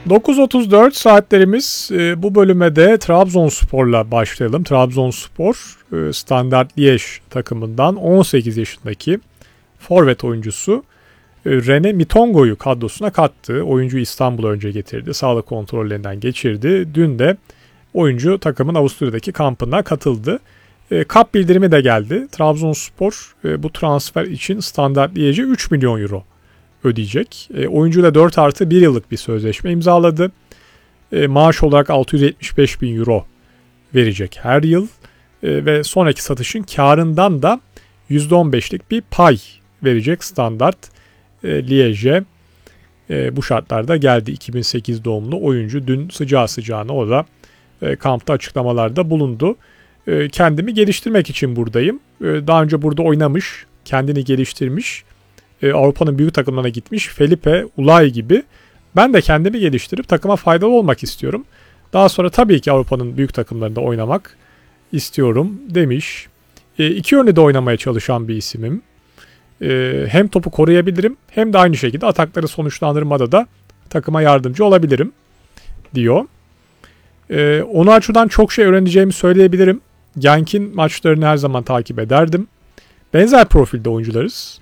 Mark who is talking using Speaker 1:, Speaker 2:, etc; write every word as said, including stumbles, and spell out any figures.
Speaker 1: dokuz otuz dört saatlerimiz. E, bu bölüme de Trabzonspor'la başlayalım. Trabzonspor e, Standard Liège takımından on sekiz yaşındaki forvet oyuncusu e, Rene Mitongo'yu kadrosuna kattı. Oyuncu İstanbul'a önce getirdi. Sağlık kontrollerinden geçirdi. Dün de oyuncu takımın Avusturya'daki kampına katıldı. E, kap bildirimi de geldi. Trabzonspor e, bu transfer için Standard Liège'e üç milyon euro ödeyecek. E, oyuncuyla dört artı bir yıllık bir sözleşme imzaladı. E, maaş olarak altı yüz yetmiş beş bin euro verecek her yıl. E, ve sonraki satışın karından da yüzde on beşlik bir pay verecek Standard e, Liège'e. E, bu şartlarda geldi. iki bin sekiz doğumlu oyuncu dün sıcağı sıcağına orada e, kampta açıklamalarda bulundu. E, kendimi geliştirmek için buradayım. E, daha önce burada oynamış, kendini geliştirmiş. Avrupa'nın büyük takımlarına gitmiş Felipe Ulay gibi. Ben de kendimi geliştirip takıma faydalı olmak istiyorum. Daha sonra tabii ki Avrupa'nın büyük takımlarında oynamak istiyorum demiş. E, iki yönlü de oynamaya çalışan bir isimim. E, hem topu koruyabilirim hem de aynı şekilde atakları sonuçlandırmada da takıma yardımcı olabilirim diyor. E, Onuachu'dan çok şey öğreneceğimi söyleyebilirim. Genk'in maçlarını her zaman takip ederdim. Benzer profilde oyuncularız.